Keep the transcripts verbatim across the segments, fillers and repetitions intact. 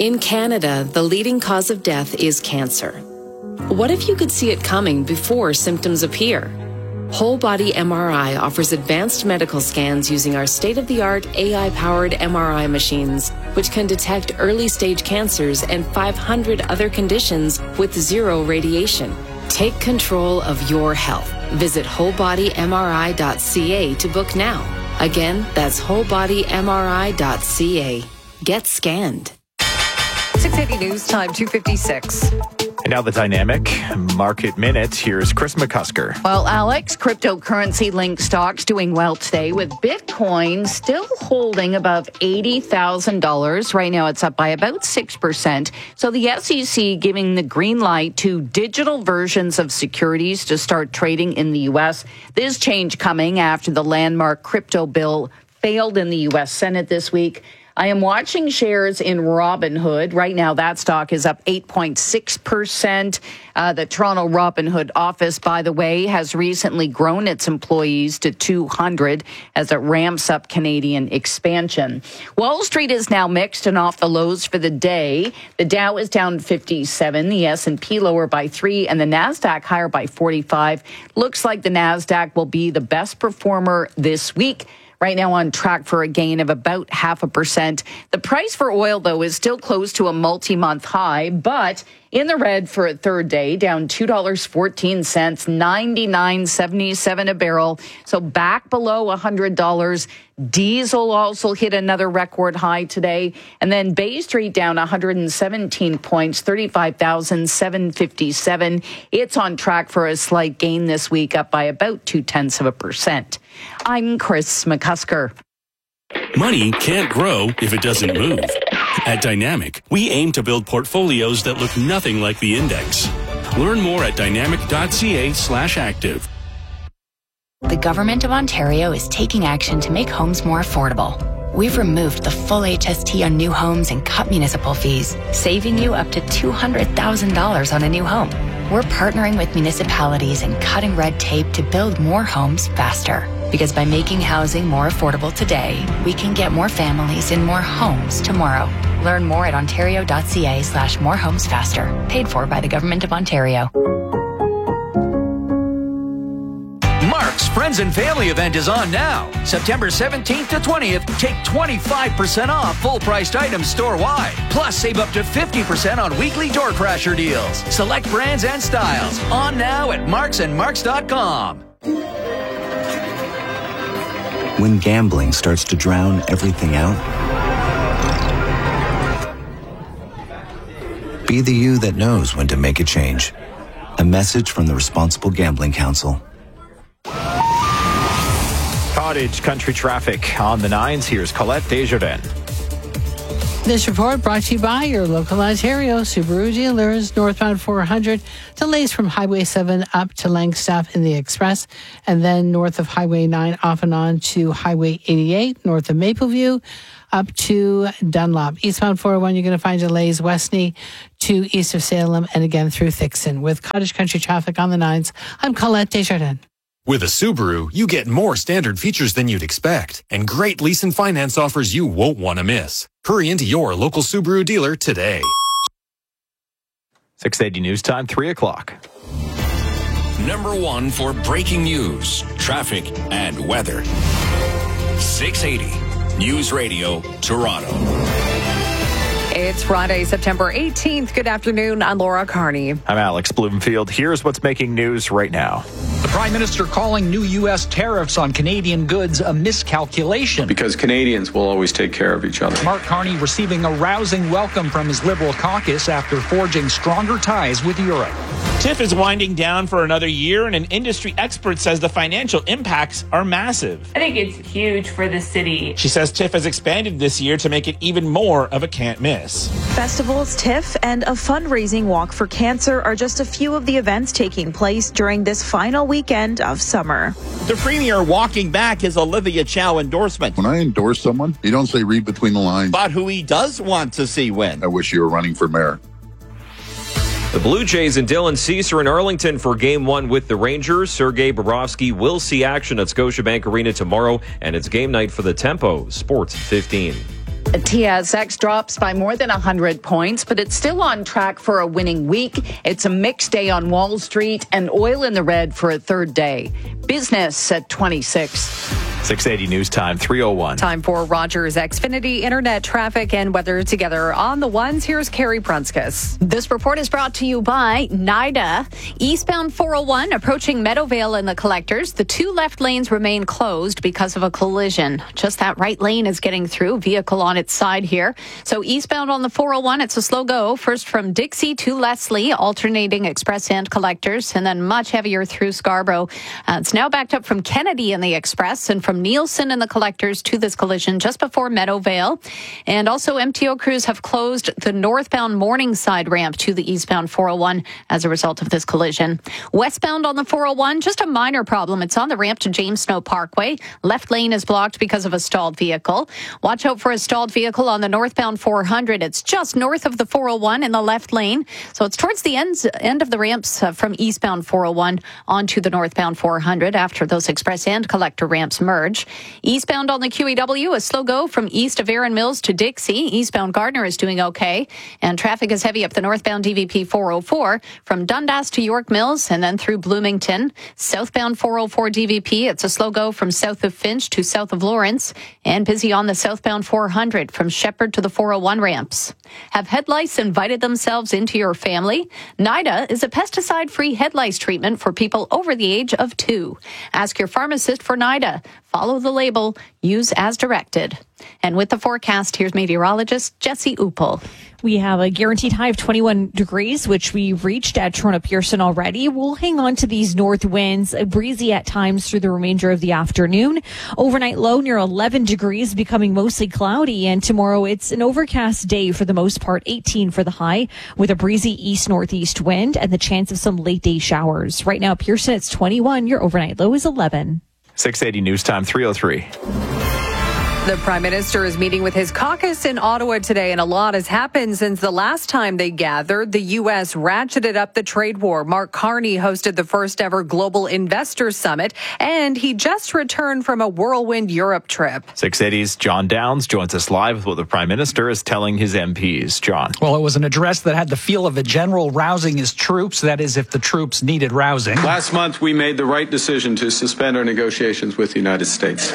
In Canada, the leading cause of death is cancer. What if you could see it coming before symptoms appear? Whole Body M R I offers advanced medical scans using our state-of-the-art A I-powered M R I machines, which can detect early-stage cancers and five hundred other conditions with zero radiation. Take control of your health. Visit whole body M R I dot C A to book now. Again, that's whole body M R I dot C A. Get scanned. six eighty News Time, two fifty-six. And now the Dynamic Market Minute. Here's Chris McCusker. Well, Alex, cryptocurrency-linked stocks doing well today, with Bitcoin still holding above eighty thousand dollars. Right now, it's up by about six percent. So the S E C giving the green light to digital versions of securities to start trading in the U S. This change coming after the landmark crypto bill failed in the U S Senate this week. I am watching shares in Robinhood. Right now, that stock is up eight point six percent. Uh, the Toronto Robinhood office, by the way, has recently grown its employees to two hundred as it ramps up Canadian expansion. Wall Street is now mixed and off the lows for the day. The Dow is down fifty-seven, the S and P lower by three, and the NASDAQ higher by forty-five. Looks like the NASDAQ will be the best performer this week. Right now on track for a gain of about half a percent. The price for oil, though, is still close to a multi-month high, but in the red for a third day, down two dollars and fourteen cents, ninety-nine seventy-seven a barrel. So back below one hundred dollars. Diesel also hit another record high today. And then Bay Street down one hundred seventeen points, thirty-five thousand seven hundred fifty-seven. It's on track for a slight gain this week, up by about two-tenths of a percent. I'm Chris McCusker. Money can't grow if it doesn't move. At Dynamic, we aim to build portfolios that look nothing like the index. Learn more at dynamic.ca slash active. The Government of Ontario is taking action to make homes more affordable. We've removed the full H S T on new homes and cut municipal fees, saving you up to two hundred thousand dollars on a new home. We're partnering with municipalities and cutting red tape to build more homes faster. Because by making housing more affordable today, we can get more families in more homes tomorrow. Learn more at ontario.ca slash more homes faster. Paid for by the Government of Ontario. Mark's Friends and Family event is on now. September seventeenth to twentieth, take twenty-five percent off full-priced items store-wide. Plus, save up to fifty percent on weekly door crasher deals. Select brands and styles. On now at marks and marks dot com. When gambling starts to drown everything out, be the you that knows when to make a change. A message from the Responsible Gambling Council. Cottage country traffic on the nines. Here's Colette Desjardins. This report brought to you by your local Ontario Subaru dealers. Northbound four hundred, delays from Highway seven up to Langstaff in the Express, and then north of Highway nine off and on to Highway eighty-eight, north of Mapleview, up to Dunlop. Eastbound four oh one, you're going to find delays Westney to east of Salem, and again through Thixon. With Cottage country traffic on the nines, I'm Colette Desjardins. With a Subaru, you get more standard features than you'd expect and great lease and finance offers you won't want to miss. Hurry into your local Subaru dealer today. six eighty News Time, three o'clock. Number one for breaking news, traffic, and weather. six eighty News Radio, Toronto. It's Friday, September eighteenth. Good afternoon. I'm Laura Carney. I'm Alex Bloomfield. Here's what's making news right now. The Prime Minister calling new U S tariffs on Canadian goods a miscalculation. Because Canadians will always take care of each other. Mark Carney receiving a rousing welcome from his Liberal caucus after forging stronger ties with Europe. TIFF is winding down for another year, and an industry expert says the financial impacts are massive. I think it's huge for the city. She says TIFF has expanded this year to make it even more of a can't miss. Festivals, TIFF, and a fundraising walk for cancer are just a few of the events taking place during this final weekend of summer. The premier walking back his Olivia Chow endorsement. When I endorse someone, you don't say read between the lines. But who he does want to see win. I wish you were running for mayor. The Blue Jays and Dylan Cease are in Arlington for Game one with the Rangers. Sergei Bobrovsky will see action at Scotiabank Arena tomorrow, and it's game night for the Tempo Sports fifteen. The T S X drops by more than one hundred points, but it's still on track for a winning week. It's a mixed day on Wall Street and oil in the red for a third day. Business at twenty-six. six eighty News Time, three oh one. Time for Rogers Xfinity internet traffic and weather together on the ones. Here's Carrie Prunskis. This report is brought to you by NIDA. Eastbound four oh one approaching Meadowvale and the collectors. The two left lanes remain closed because of a collision. Just that right lane is getting through. Vehicle on its side here. So eastbound on the four oh one, it's a slow go. First from Dixie to Leslie, alternating express and collectors, and then much heavier through Scarborough. Uh, it's now backed up from Kennedy in the express and from Nielsen and the collectors to this collision just before Meadowvale. And also M T O crews have closed the northbound Morningside ramp to the eastbound four oh one as a result of this collision. Westbound on the four oh one, just a minor problem. It's on the ramp to James Snow Parkway. Left lane is blocked because of a stalled vehicle. Watch out for a stalled vehicle on the northbound four hundred. It's just north of the four oh one in the left lane. So it's towards the end, end of the ramps uh, from eastbound four oh one onto the northbound four hundred after those express and collector ramps merge. Eastbound on the Q E W, a slow go from east of Erin Mills to Dixie. Eastbound Gardner is doing okay. And traffic is heavy up the northbound D V P four oh four from Dundas to York Mills and then through Bloomington. Southbound four oh four D V P, it's a slow go from south of Finch to south of Lawrence. And busy on the southbound four hundred from Shepherd to the four oh one ramps. Have head lice invited themselves into your family? NIDA is a pesticide-free head lice treatment for people over the age of two. Ask your pharmacist for NIDA. Follow the label. Use as directed. And with the forecast, here's meteorologist Jesse Uppel. We have a guaranteed high of twenty-one degrees, which we reached at Toronto Pearson already. We'll hang on to these north winds, breezy at times through the remainder of the afternoon. Overnight low near eleven degrees, becoming mostly cloudy. And tomorrow it's an overcast day for the most part, eighteen for the high, with a breezy east-northeast wind and the chance of some late day showers. Right now, Pearson, it's twenty-one. Your overnight low is eleven. six eighty News Time, three oh three. The Prime Minister is meeting with his caucus in Ottawa today, and a lot has happened since the last time they gathered. The U S ratcheted up the trade war. Mark Carney hosted the first ever Global Investor Summit, and he just returned from a whirlwind Europe trip. six eighty's John Downs joins us live with what the Prime Minister is telling his M Ps. John. Well, it was an address that had the feel of a general rousing his troops, that is, if the troops needed rousing. Last month, we made the right decision to suspend our negotiations with the United States.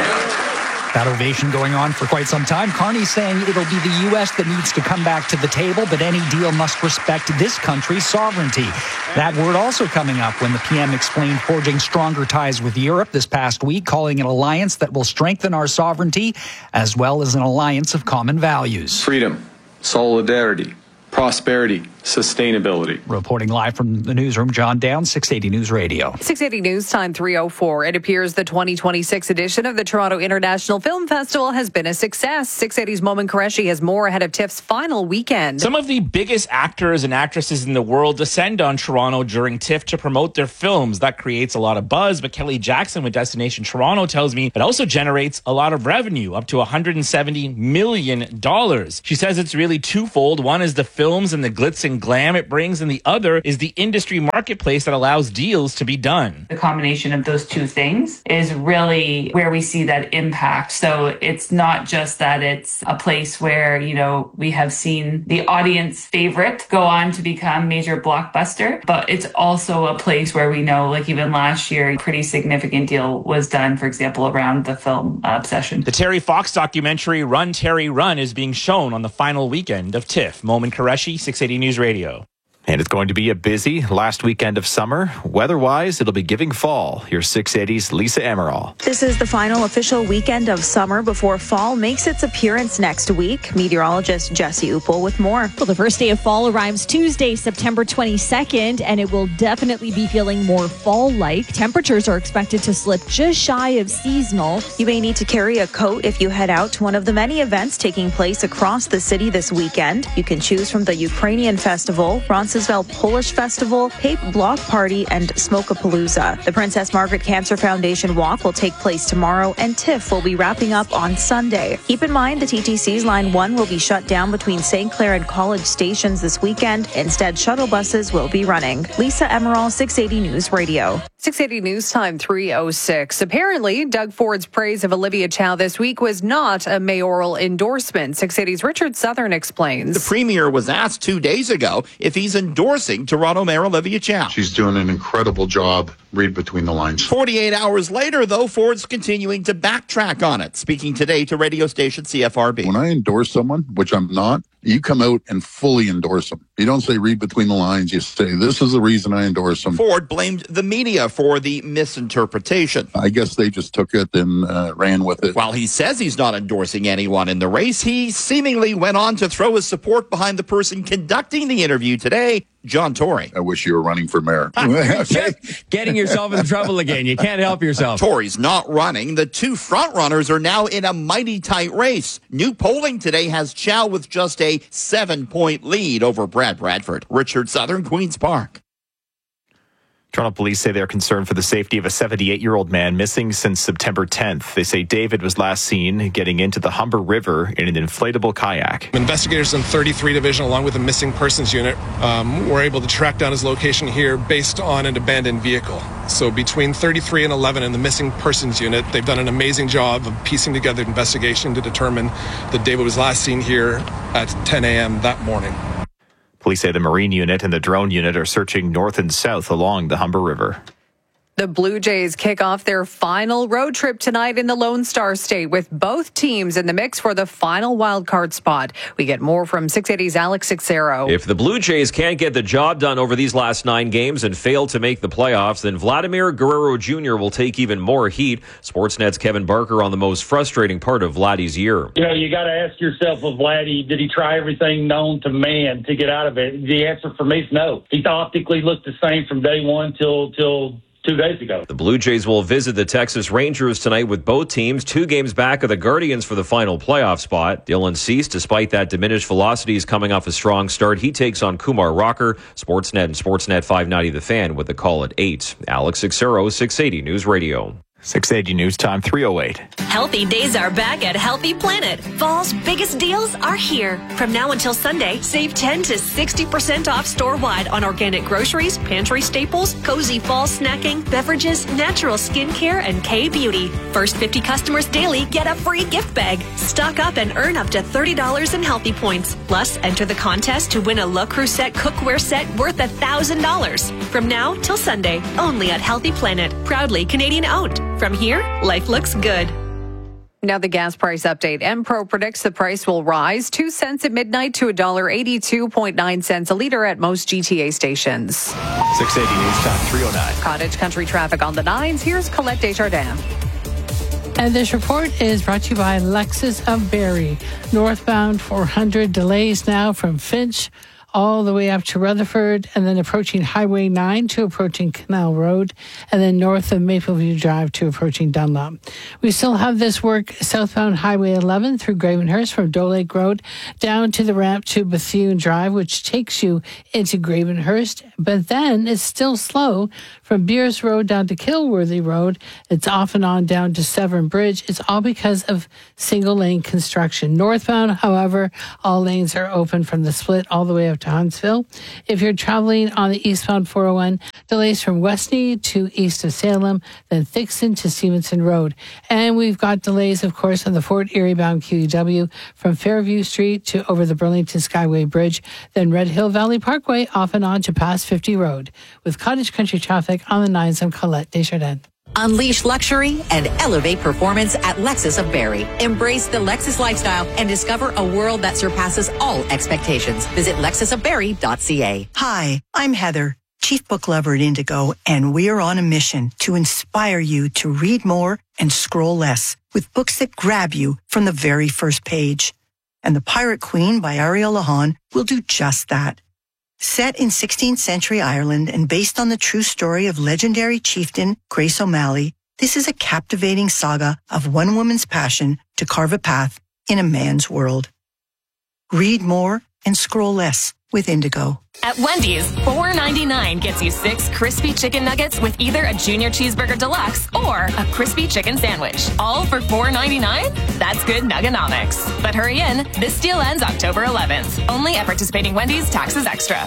That ovation going on for quite some time. Carney saying it'll be the U S that needs to come back to the table, but any deal must respect this country's sovereignty. That word also coming up when the P M explained forging stronger ties with Europe this past week, calling an alliance that will strengthen our sovereignty as well as an alliance of common values. Freedom, solidarity, prosperity, sustainability. Reporting live from the newsroom, John Downs, six eighty News Radio. six eighty News Time, three oh four. It appears the twenty twenty-six edition of the Toronto International Film Festival has been a success. six eighty's Momin Qureshi has more ahead of TIFF's final weekend. Some of the biggest actors and actresses in the world descend on Toronto during TIFF to promote their films. That creates a lot of buzz, but Kelly Jackson with Destination Toronto tells me it also generates a lot of revenue, up to one hundred seventy million dollars. She says it's really twofold. One is the films and the glitz and glam it brings, and the other is the industry marketplace that allows deals to be done. The combination of those two things is really where we see that impact. So it's not just that it's a place where, you know, we have seen the audience favorite go on to become major blockbuster, but it's also a place where we know, like even last year, a pretty significant deal was done, for example, around the film uh, Obsession. The Terry Fox documentary Run, Terry, Run is being shown on the final weekend of TIFF. Momin Qureshi, six eighty News Radio. And it's going to be a busy last weekend of summer. Weather-wise, it'll be giving fall. Here's six eighty's Lisa Emerald. This is the final official weekend of summer before fall makes its appearance next week. Meteorologist Jesse Uppel with more. Well, the first day of fall arrives Tuesday, September twenty-second, and it will definitely be feeling more fall-like. Temperatures are expected to slip just shy of seasonal. You may need to carry a coat if you head out to one of the many events taking place across the city this weekend. You can choose from the Ukrainian Festival, Bronze Roncesvalles Polish Festival, Pape Block Party, and Smokapalooza. The Princess Margaret Cancer Foundation Walk will take place tomorrow, and TIFF will be wrapping up on Sunday. Keep in mind the T T C's Line one will be shut down between Saint Clair and College stations this weekend. Instead, shuttle buses will be running. Lisa Emerald, six eighty News Radio. six eighty News Time, three oh six. Apparently, Doug Ford's praise of Olivia Chow this week was not a mayoral endorsement. six eighty's Richard Southern explains. The premier was asked two days ago if he's endorsing Toronto Mayor Olivia Chow. She's doing an incredible job. Read between the lines. forty-eight hours later, though, Ford's continuing to backtrack on it, speaking today to radio station C F R B. When I endorse someone, which I'm not, you come out and fully endorse them. You don't say read between the lines. You say, this is the reason I endorse them. Ford blamed the media for the misinterpretation. I guess they just took it and uh, ran with it. While he says he's not endorsing anyone in the race, he seemingly went on to throw his support behind the person conducting the interview today, John Tory. I wish you were running for mayor. Getting yourself in trouble again. You can't help yourself. Tory's not running. The two frontrunners are now in a mighty tight race. New polling today has Chow with just a seven-point lead over Brad Bradford. Richard Southern, Queen's Park. Toronto police say they're concerned for the safety of a seventy-eight-year-old man missing since September tenth. They say David was last seen getting into the Humber River in an inflatable kayak. Investigators in thirty-three Division, along with the Missing Persons Unit, um, were able to track down his location here based on an abandoned vehicle. So between thirty-three and eleven and the Missing Persons Unit, they've done an amazing job of piecing together an investigation to determine that David was last seen here at ten a.m. that morning. Police say the Marine Unit and the Drone Unit are searching north and south along the Humber River. The Blue Jays kick off their final road trip tonight in the Lone Star State with both teams in the mix for the final wildcard spot. We get more from six eighty's Alex Sixero. If the Blue Jays can't get the job done over these last nine games and fail to make the playoffs, then Vladimir Guerrero Junior will take even more heat. Sportsnet's Kevin Barker on the most frustrating part of Vladdy's year. You know, you got to ask yourself with Vladdy, did he try everything known to man to get out of it? The answer for me is no. He optically looked the same from day one till till. Two days ago. The Blue Jays will visit the Texas Rangers tonight with both teams two games back of the Guardians for the final playoff spot. Dylan Cease, despite that diminished velocity, is coming off a strong start. He takes on Kumar Rocker. Sportsnet and Sportsnet five ninety The Fan with the call at eight. Alex Sixero, six eighty News Radio. six eighty News Time, three oh eight. Healthy days are back at Healthy Planet. Fall's biggest deals are here. From now until Sunday, save ten to sixty percent off store-wide on organic groceries, pantry staples, cozy fall snacking, beverages, natural skincare, and K-Beauty. First fifty customers daily get a free gift bag. Stock up and earn up to thirty dollars in Healthy Points. Plus, enter the contest to win a Le Creuset cookware set worth one thousand dollars. From now till Sunday, only at Healthy Planet. Proudly Canadian-owned. From here, life looks good. Now the gas price update. Empro predicts the price will rise two cents at midnight to one dollar eighty-two point nine cents a liter at most G T A stations. six eighty News Time, three oh nine. Cottage Country traffic on the nines. Here's Colette Desjardins. And this report is brought to you by Lexus of Barrie. Northbound four hundred delays now from Finch all the way up to Rutherford, and then approaching Highway nine to approaching Canal Road, and then north of Mapleview Drive to approaching Dunlop. We still have this work southbound Highway eleven through Gravenhurst from Doe Lake Road down to the ramp to Bethune Drive, which takes you into Gravenhurst, but then it's still slow from Beers Road down to Kilworthy Road. It's off and on down to Severn Bridge. It's all because of single lane construction. Northbound, however, all lanes are open from the split all the way up to Huntsville. If you're traveling on the eastbound four oh one, delays from Westney to east of Salem, then Thixton to Stevenson Road. And we've got delays, of course, on the Fort Erie bound Q E W from Fairview Street to over the Burlington Skyway Bridge, then Red Hill Valley Parkway off and on to past fifty Road. With Cottage Country traffic on the nines, I'm Colette Desjardins. Unleash luxury and elevate performance at Lexus of Barrie. Embrace the Lexus lifestyle and discover a world that surpasses all expectations. Visit lexus of barrie dot c a. Hi, I'm Heather, Chief Book Lover at Indigo, and we're on a mission to inspire you to read more and scroll less with books that grab you from the very first page. And The Pirate Queen by Ariel Lahan will do just that. Set in sixteenth century Ireland and based on the true story of legendary chieftain Grace O'Malley, this is a captivating saga of one woman's passion to carve a path in a man's world. Read more and scroll less with Indigo. At Wendy's, four ninety-nine gets you six crispy chicken nuggets with either a Junior Cheeseburger Deluxe or a crispy chicken sandwich. All for four ninety-nine? That's good Nugganomics. But hurry in, this deal ends October eleventh. Only at participating Wendy's, taxes extra.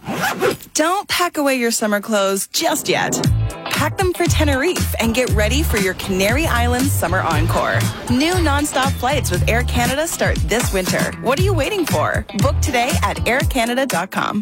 Don't pack away your summer clothes just yet. Pack them for Tenerife and get ready for your Canary Islands Summer Encore. New nonstop flights with Air Canada start this winter. What are you waiting for? Book today at air canada dot com.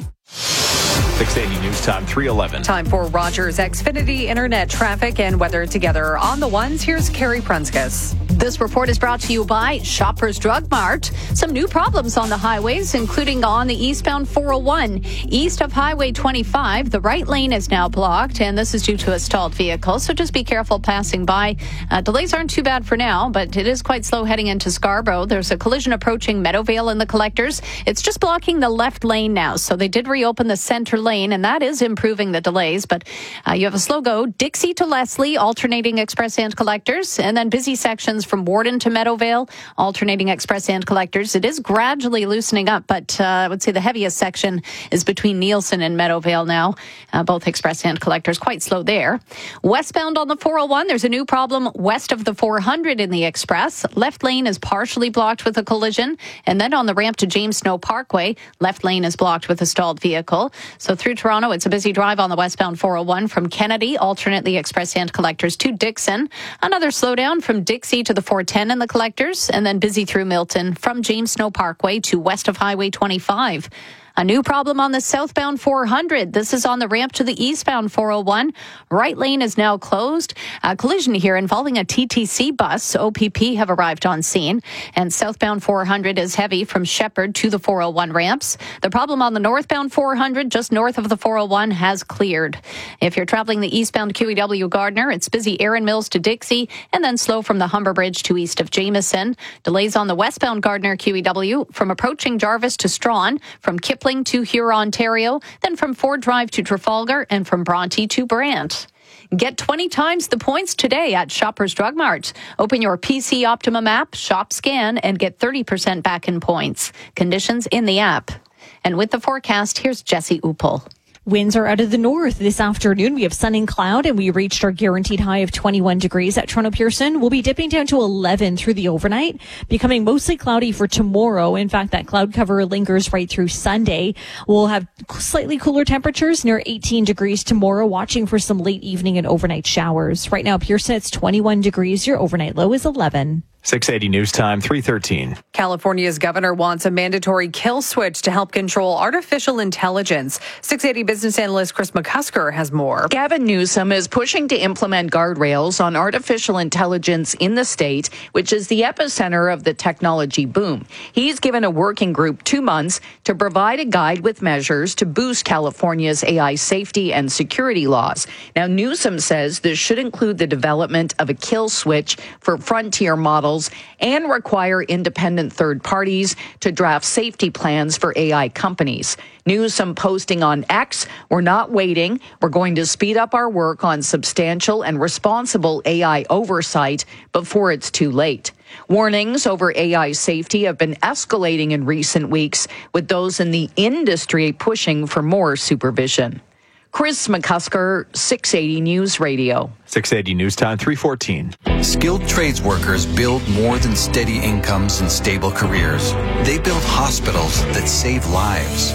six eighty News Time, three eleven. Time for Rogers Xfinity Internet traffic and weather together on the ones. Here's Carrie Prunskis. This report is brought to you by Shoppers Drug Mart. Some new problems on the highways, including on the eastbound four oh one. East of Highway twenty-five, the right lane is now blocked, and this is due to a stalled vehicle, so just be careful passing by. Uh, delays aren't too bad for now, but it is quite slow heading into Scarborough. There's a collision approaching Meadowvale in the collectors. It's just blocking the left lane now, so they did reopen the center lane, and that is improving the delays, but uh, you have a slow go. Dixie to Leslie, alternating express and collectors, and then busy sections from Warden to Meadowvale, alternating express and collectors. It is gradually loosening up, but uh, I would say the heaviest section is between Nielsen and Meadowvale now. Uh, both express and collectors quite slow there. Westbound on the four oh one, there's a new problem west of the four hundred in the express. Left lane is partially blocked with a collision, and then on the ramp to James Snow Parkway, left lane is blocked with a stalled vehicle. So through Toronto, it's a busy drive on the westbound four oh one from Kennedy, alternately express and collectors to Dixon. Another slowdown from Dixie to the four ten in the collectors, and then busy through Milton from James Snow Parkway to west of Highway twenty-five. A new problem on the southbound four hundred. This is on the ramp to the eastbound four oh one. Right lane is now closed. A collision here involving a T T C bus. O P P have arrived on scene. And southbound four hundred is heavy from Shepherd to the four oh one ramps. The problem on the northbound four hundred, just north of the four oh one, has cleared. If you're traveling the eastbound Q E W Gardner, it's busy Erin Mills to Dixie, and then slow from the Humber Bridge to east of Jameson. Delays on the westbound Gardner Q E W from approaching Jarvis to Strawn, from Kipling to Huron, Ontario, then from Ford Drive to Trafalgar, and from Bronte to Brant. Get twenty times the points today at Shoppers Drug Mart. Open your P C Optimum app, shop, scan, and get thirty percent back in points. Conditions in the app. And with the forecast, here's Jesse Uppel. Winds are out of the north this afternoon. We have sun and cloud, and we reached our guaranteed high of twenty-one degrees at Toronto Pearson. We'll be dipping down to eleven through the overnight, becoming mostly cloudy for tomorrow. In fact, that cloud cover lingers right through Sunday. We'll have slightly cooler temperatures near eighteen degrees tomorrow, watching for some late evening and overnight showers. Right now, Pearson, it's twenty-one degrees. Your overnight low is eleven. six eighty News Time, three thirteen. California's governor wants a mandatory kill switch to help control artificial intelligence. six eighty business analyst Chris McCusker has more. Gavin Newsom is pushing to implement guardrails on artificial intelligence in the state, which is the epicenter of the technology boom. He's given a working group two months to provide a guide with measures to boost California's A I safety and security laws. Now, Newsom says this should include the development of a kill switch for frontier models and require independent third parties to draft safety plans for A I companies. Newsom posting on X, "We're not waiting. We're going to speed up our work on substantial and responsible A I oversight before it's too late." Warnings over A I safety have been escalating in recent weeks, with those in the industry pushing for more supervision. Chris McCusker, six eighty News Radio. six eighty News Time, three fourteen. Skilled trades workers build more than steady incomes and stable careers. They build hospitals that save lives,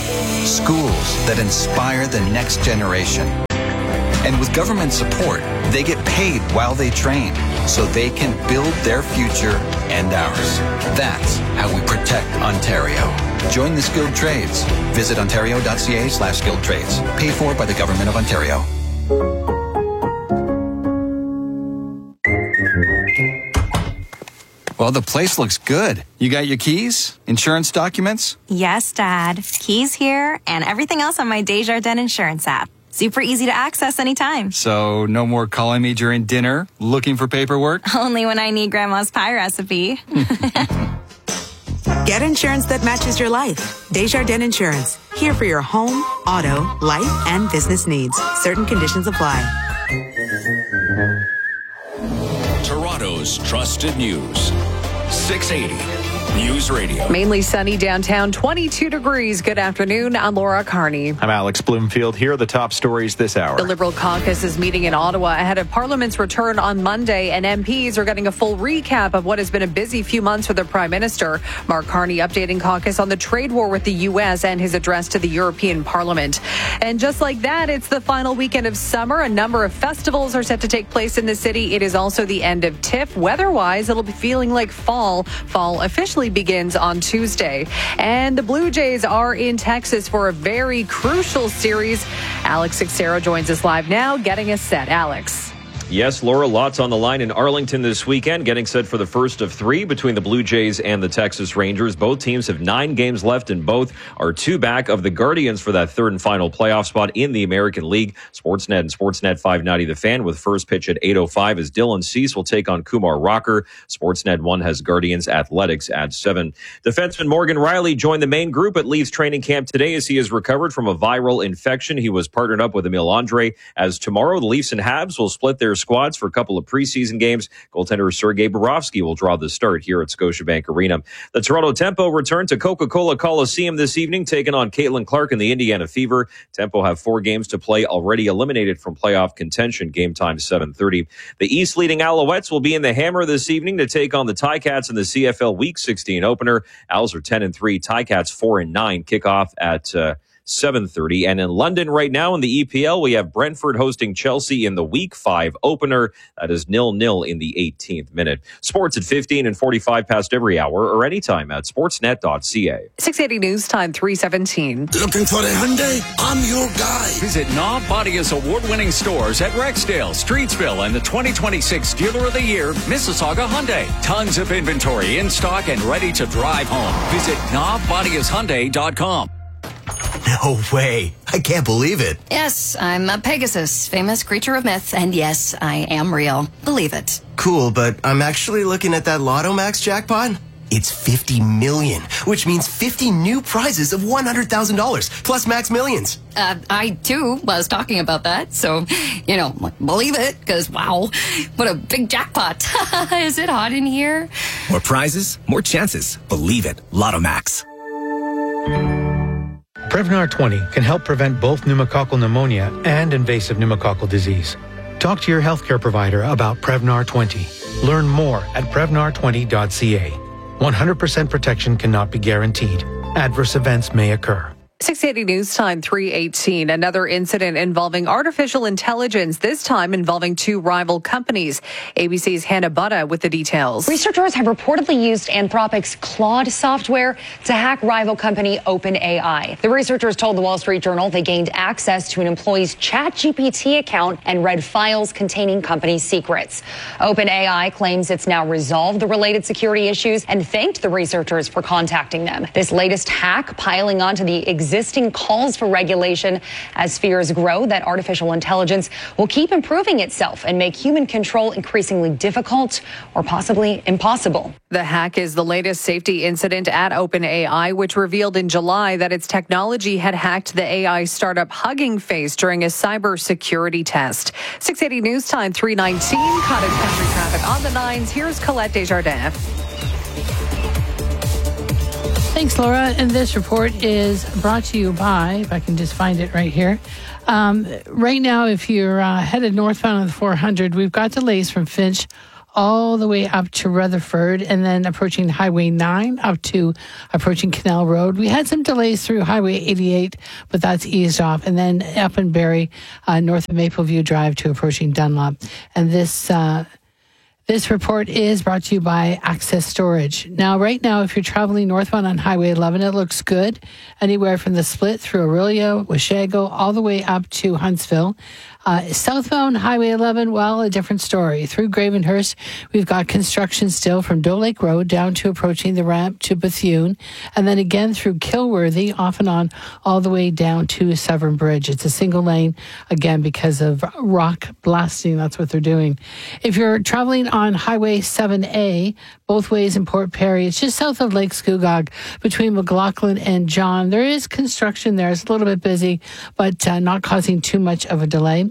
schools that inspire the next generation. And with government support, they get paid while they train so they can build their future and ours. That's how we protect Ontario. Join the skilled trades. Visit ontario.ca slash skilled trades. Paid for by the Government of Ontario. Well, the place looks good. You got your keys? Insurance documents? Yes, Dad. Keys here and everything else on my Desjardins Insurance app. Super easy to access anytime. So no more calling me during dinner, looking for paperwork? Only when I need Grandma's pie recipe. Get insurance that matches your life. Desjardins Insurance. Here for your home, auto, life, and business needs. Certain conditions apply. Toronto's trusted news. six eighty News Radio. Mainly sunny downtown, twenty-two degrees. Good afternoon. I'm Laura Carney. I'm Alex Bloomfield. Here are the top stories this hour. The Liberal caucus is meeting in Ottawa ahead of Parliament's return on Monday, and M Ps are getting a full recap of what has been a busy few months for the Prime Minister. Mark Carney updating caucus on the trade war with the U S and his address to the European Parliament. And just like that, it's the final weekend of summer. A number of festivals are set to take place in the city. It is also the end of TIFF. Weather-wise, it'll be feeling like fall. Fall officially begins on Tuesday. And the Blue Jays are in Texas for a very crucial series. Alex Sixero joins us live now, getting us set. Alex. Yes, Laura, lots on the line in Arlington this weekend, getting set for the first of three between the Blue Jays and the Texas Rangers. Both teams have nine games left, and both are two back of the Guardians for that third and final playoff spot in the American League. Sportsnet and Sportsnet five ninety The Fan with first pitch at eight oh five as Dylan Cease will take on Kumar Rocker. Sportsnet one has Guardians Athletics at seven. Defenseman Morgan Rielly joined the main group at Leafs training camp today as he has recovered from a viral infection. He was partnered up with Emil Andre, as tomorrow the Leafs and Habs will split their squads for a couple of preseason games. Goaltender Sergei Bobrovsky will draw the start here at Scotiabank Arena. The Toronto Tempo return to Coca-Cola Coliseum this evening, taking on Caitlin Clark and the Indiana Fever. Tempo have four games to play, already eliminated from playoff contention. Game time seven thirty. The East leading Alouettes will be in the Hammer this evening to take on the Ticats in the C F L Week sixteen opener. Owls are ten and three, Ticats four and nine. Kickoff at uh, seven thirty. And in London right now in the E P L, we have Brentford hosting Chelsea in the Week five opener. That is nil nil in the eighteenth minute. Sports at fifteen and forty-five past every hour or anytime at sportsnet dot c a. six eighty News Time, three seventeen. Looking for a Hyundai? I'm your guy. Visit Knob Bodia's award-winning stores at Rexdale, Streetsville, and the twenty twenty-six Dealer of the Year, Mississauga Hyundai. Tons of inventory in stock and ready to drive home. Visit knob bodias hyundai dot com. No way. I can't believe it. Yes, I'm a Pegasus, famous creature of myth, and yes, I am real. Believe it. Cool, but I'm actually looking at that Lotto Max jackpot. It's fifty million, which means fifty new prizes of one hundred thousand dollars, plus Max Millions. Uh, I, too, was talking about that, so, you know, believe it, because, wow, what a big jackpot. Is it hot in here? More prizes, more chances. Believe it. Lotto Max. Prevnar twenty can help prevent both pneumococcal pneumonia and invasive pneumococcal disease. Talk to your healthcare provider about Prevnar twenty. Learn more at prevnar twenty dot c a. one hundred percent protection cannot be guaranteed. Adverse events may occur. six eighty News Time, three eighteen. Another incident involving artificial intelligence, this time involving two rival companies. A B C's Hannah Butta with the details. Researchers have reportedly used Anthropic's Claude software to hack rival company OpenAI. The researchers told the Wall Street Journal they gained access to an employee's ChatGPT account and read files containing company secrets. OpenAI claims it's now resolved the related security issues and thanked the researchers for contacting them. This latest hack piling onto the existing Existing calls for regulation as fears grow that artificial intelligence will keep improving itself and make human control increasingly difficult or possibly impossible. The hack is the latest safety incident at OpenAI, which revealed in July that its technology had hacked the A I startup Hugging Face during a cybersecurity test. six eighty News Time, three nineteen. Cottage Country traffic on the nines. Here's Colette Desjardins. Thanks, Laura. And this report is brought to you by, if I can just find it right here. Um, right now, if you're uh, headed northbound on the four hundred, we've got delays from Finch all the way up to Rutherford and then approaching Highway nine up to approaching Canal Road. We had some delays through Highway eighty-eight, but that's eased off. And then up in Barrie, uh, north of Mapleview Drive to approaching Dunlop. And this... Uh, This report is brought to you by Access Storage. Now, right now, if you're traveling northbound on Highway eleven, it looks good. Anywhere from the split through Orillia, Washago, all the way up to Huntsville. Uh, southbound Highway eleven, well, a different story. Through Gravenhurst, we've got construction still from Doe Lake Road down to approaching the ramp to Bethune. And then again through Kilworthy, off and on, all the way down to Severn Bridge. It's a single lane, again, because of rock blasting. That's what they're doing. If you're traveling on Highway seven A, both ways in Port Perry, it's just south of Lake Scugog between McLaughlin and John. There is construction there. It's a little bit busy, but uh, not causing too much of a delay.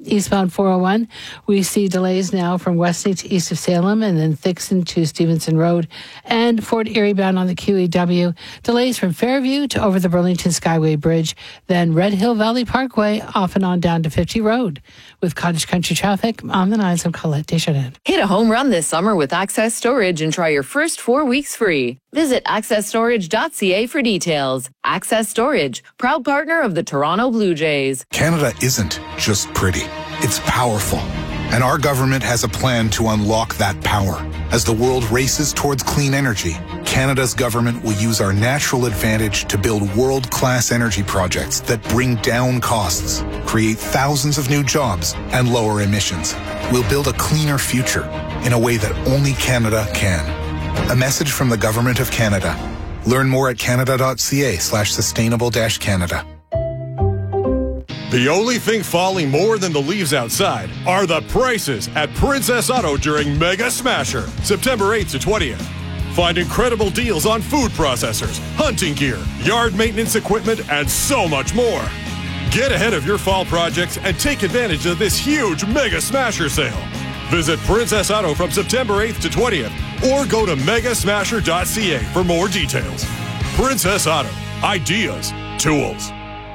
Eastbound four oh one, we see delays now from Westlake to east of Salem and then Thixton to Stevenson Road and Fort Erie bound on the Q E W. Delays from Fairview to over the Burlington Skyway Bridge, then Red Hill Valley Parkway off and on down to fifty Road. With Cottage Country traffic, on the nines, I'm Colette Desjardins. Hit a home run this summer with Access Storage and try your first four weeks free. Visit access storage dot c a for details. Access Storage, proud partner of the Toronto Blue Jays. Canada isn't just pretty. It's powerful. And our government has a plan to unlock that power. As the world races towards clean energy, Canada's government will use our natural advantage to build world-class energy projects that bring down costs, create thousands of new jobs, and lower emissions. We'll build a cleaner future in a way that only Canada can. A message from the Government of Canada. Learn more at canada dot c a slash sustainable dash Canada. The only thing falling more than the leaves outside are the prices at Princess Auto during Mega Smasher, September eighth to twentieth. Find incredible deals on food processors, hunting gear, yard maintenance equipment, and so much more. Get ahead of your fall projects and take advantage of this huge Mega Smasher sale. Visit Princess Auto from September eighth to twentieth or go to mega smasher dot c a for more details. Princess Auto. Ideas. Tools.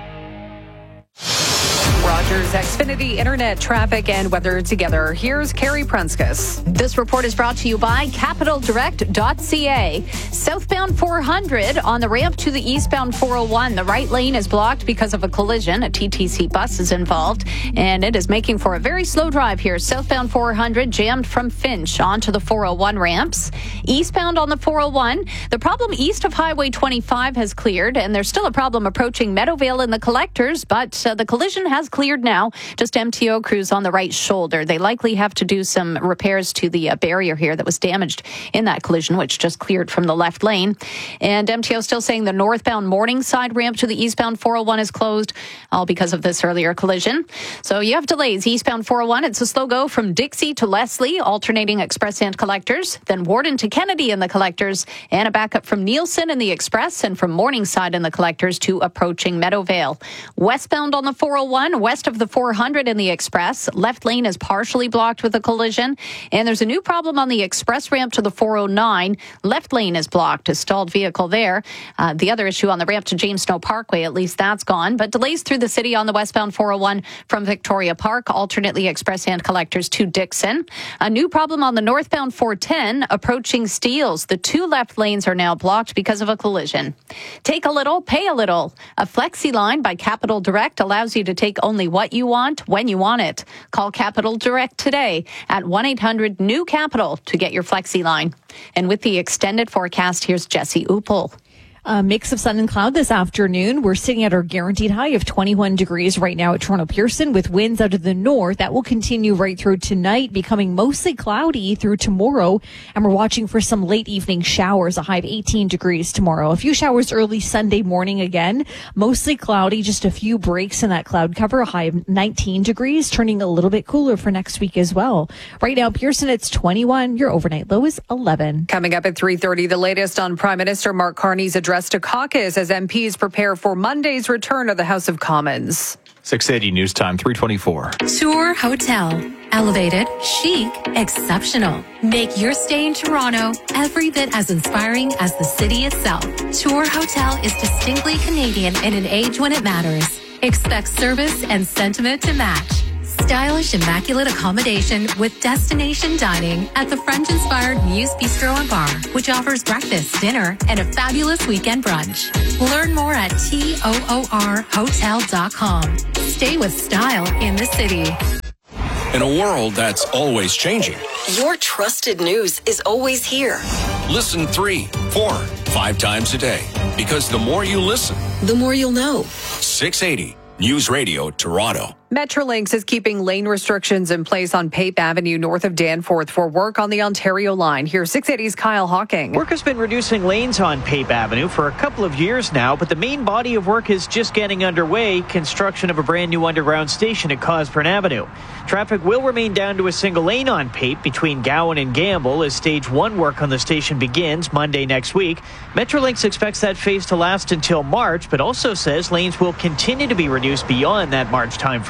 Rogers Xfinity Internet traffic and weather together. Here's Carrie Prunskis. This report is brought to you by capital direct dot c a. Southbound four hundred on the ramp to the eastbound four oh one. The right lane is blocked because of a collision. A T T C bus is involved, and it is making for a very slow drive here. Southbound four hundred jammed from Finch onto the four oh one ramps. Eastbound on the four oh one, the problem east of Highway twenty-five has cleared, and there's still a problem approaching Meadowvale and the collectors, but uh, the collision has cleared now. Just M T O crews on the right shoulder. They likely have to do some repairs to the uh, barrier here that was damaged in that collision, which just cleared from the left lane. And M T O still saying the northbound Morningside ramp to the eastbound four oh one is closed, all because of this earlier collision. So you have delays. Eastbound four oh one, it's a slow go from Dixie to Leslie, alternating express and collectors. Then Warden to Kennedy in the collectors, and a backup from Nielsen in the express, and from Morningside in the collectors to approaching Meadowvale. Westbound on the four oh one, west of the four hundred in the express, left lane is partially blocked with a collision, and there's a new problem on the express ramp to the four oh nine. Left lane is blocked, a stalled vehicle there. Uh, the other issue on the ramp to James Snow Parkway, at least that's gone, but delays through the city on the westbound four oh one from Victoria Park, alternately express and collectors to Dixon. A new problem on the northbound four ten approaching Steeles. The two left lanes are now blocked because of a collision. Take a little, pay a little. A Flexi line by Capital Direct allows you to take only what you want when you want it. Call Capital Direct today at one eight hundred new capital to get your Flexi line. And with the extended forecast, here's Jesse Upel. A mix of sun and cloud this afternoon. We're sitting at our guaranteed high of twenty-one degrees right now at Toronto Pearson, with winds out of the north. That will continue right through tonight, becoming mostly cloudy through tomorrow. And we're watching for some late evening showers, a high of eighteen degrees tomorrow. A few showers early Sunday morning again. Mostly cloudy, just a few breaks in that cloud cover, a high of nineteen degrees, turning a little bit cooler for next week as well. Right now, Pearson, it's twenty-one. Your overnight low is eleven. Coming up at three thirty, the latest on Prime Minister Mark Carney's address to caucus as M Ps prepare for Monday's return to the House of Commons. six eighty News Time, three twenty-four. Tour Hotel. Elevated, chic, exceptional. Make your stay in Toronto every bit as inspiring as the city itself. Tour Hotel is distinctly Canadian in an age when it matters. Expect service and sentiment to match. Stylish, immaculate accommodation with destination dining at the French-inspired Muse Bistro and Bar, which offers breakfast, dinner, and a fabulous weekend brunch. Learn more at toor hotel dot com. Stay with style in the city. In a world that's always changing, your trusted news is always here. Listen three, four, five times a day. Because the more you listen, the more you'll know. six eighty News Radio Toronto. Metrolinx is keeping lane restrictions in place on Pape Avenue north of Danforth for work on the Ontario line. Here's six eighty's Kyle Hawking. Work has been reducing lanes on Pape Avenue for a couple of years now, but the main body of work is just getting underway, construction of a brand new underground station at Cosburn Avenue. Traffic will remain down to a single lane on Pape between Gowan and Gamble as stage one work on the station begins Monday next week. Metrolinx expects that phase to last until March, but also says lanes will continue to be reduced beyond that March timeframe.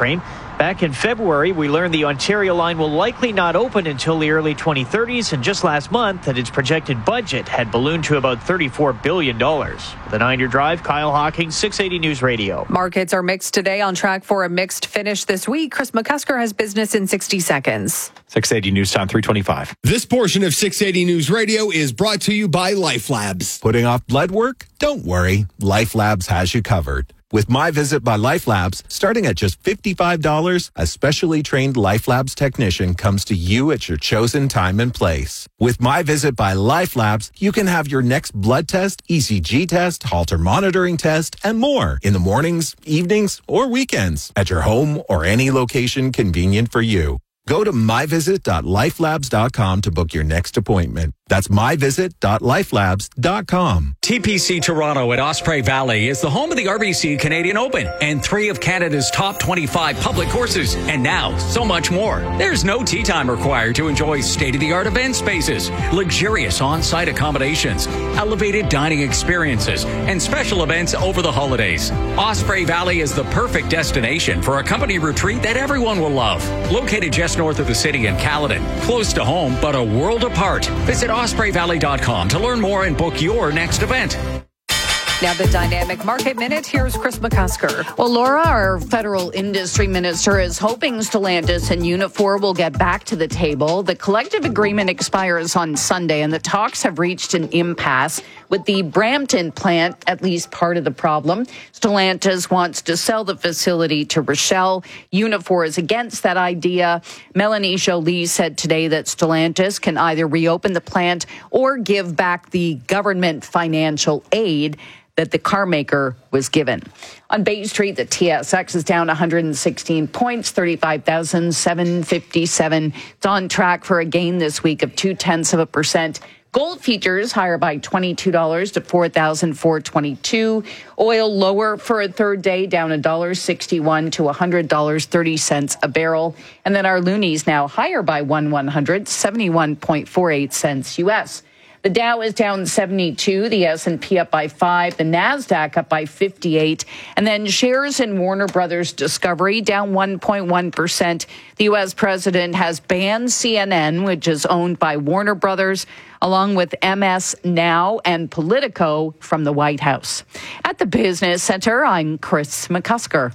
train. Back in February, we learned the Ontario line will likely not open until the early twenty thirties, and just last month that its projected budget had ballooned to about thirty-four billion dollars. The nine-year drive, Kyle Hawking, six eighty News Radio. Markets are mixed today, on track for a mixed finish this week. Chris McCusker has business in sixty seconds. six eighty News Time, three twenty-five. This portion of six eighty News Radio is brought to you by Life Labs. Putting off blood work? Don't worry. Life Labs has you covered. With My Visit by Life Labs, starting at just fifty-five dollars, a specially trained Life Labs technician comes to you at your chosen time and place. With My Visit by Life Labs, you can have your next blood test, E C G test, Holter monitoring test, and more in the mornings, evenings, or weekends at your home or any location convenient for you. Go to my visit dot life labs dot com to book your next appointment. That's my visit dot life labs dot com. T P C Toronto at Osprey Valley is the home of the R B C Canadian Open and three of Canada's top twenty-five public courses. And now, so much more. There's no tee time required to enjoy state-of-the-art event spaces, luxurious on-site accommodations, elevated dining experiences, and special events over the holidays. Osprey Valley is the perfect destination for a company retreat that everyone will love. Located just north of the city in Caledon, close to home, but a world apart. Visit osprey valley dot com to learn more and book your next event. Now the Dynamic Market Minute. Here's Chris McCusker. Well, Laura, our federal industry minister, is hoping Stellantis and Unifor will get back to the table. The collective agreement expires on Sunday, and the talks have reached an impasse with the Brampton plant at least part of the problem. Stellantis wants to sell the facility to Rochelle. Unifor is against that idea. Melanie Joly said today that Stellantis can either reopen the plant or give back the government financial aid that the car maker was given. On Bay Street, the T S X is down one hundred sixteen points, thirty-five thousand seven hundred fifty-seven. It's on track for a gain this week of two-tenths of a percent. Gold futures higher by twenty-two dollars to four thousand four hundred twenty-two dollars. Oil lower for a third day, down one dollar sixty-one to one hundred dollars and thirty cents a barrel. And then our loonies now higher by one one hundred, seventy-one point four eight cents U S. The Dow is down seventy-two, the S and P up by five, the NASDAQ up by fifty-eight, and then shares in Warner Brothers Discovery down one point one percent. The U S president has banned C N N, which is owned by Warner Brothers, along with M S Now and Politico from the White House. At the Business Center, I'm Chris McCusker.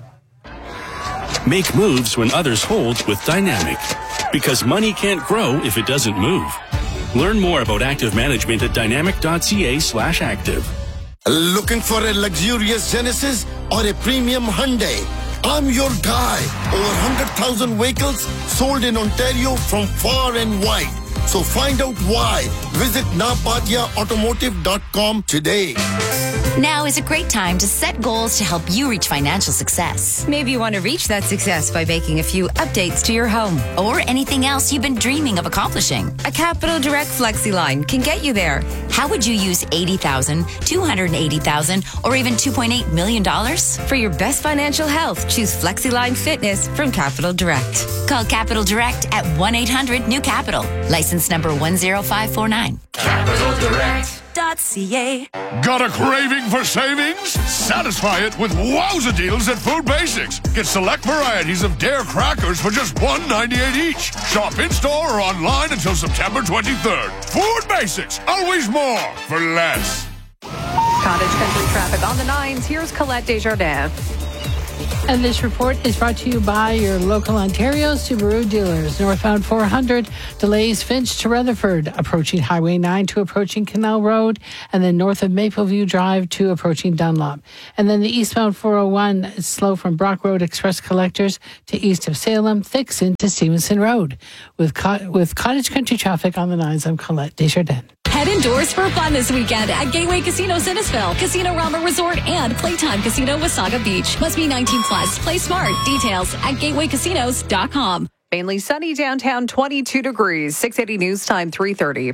Make moves when others hold with Dynamic, because money can't grow if it doesn't move. Learn more about active management at dynamic.ca slash active. Looking for a luxurious Genesis or a premium Hyundai? I'm your guy. Over one hundred thousand vehicles sold in Ontario from far and wide. So find out why. Visit napatia automotive dot com today. Now is a great time to set goals to help you reach financial success. Maybe you want to reach that success by making a few updates to your home. Or anything else you've been dreaming of accomplishing. A Capital Direct Flexi line can get you there. How would you use eighty thousand dollars, two hundred eighty thousand dollars, or even two point eight million dollars? For your best financial health, choose FlexiLine Fitness from Capital Direct. Call Capital Direct at one eight hundred new capital. License number one zero five four nine. Capital Direct. .ca. Got a craving for savings? Satisfy it with wowza deals at Food Basics. Get select varieties of Dare crackers for just one ninety-eight each. Shop in-store or online until September twenty-third. Food Basics, always more for less. Cottage Country traffic on the nines. Here's Colette Desjardins. And this report is brought to you by your local Ontario Subaru dealers. Northbound four hundred, delays Finch to Rutherford, approaching Highway nine to approaching Canal Road, and then north of Mapleview Drive to approaching Dunlop. And then the eastbound four oh one is slow from Brock Road Express Collectors to east of Salem, Thixon to Stevenson Road. With, co- with Cottage Country traffic on the nines, I'm Colette Desjardins. Head indoors for fun this weekend at Gateway Casino Innisfil, Casino Rama Resort, and Playtime Casino Wasaga Beach. Must be nineteen plus. Play smart. Details at gateway casinos dot com. Mainly sunny downtown, twenty-two degrees. six eighty News Time, three thirty.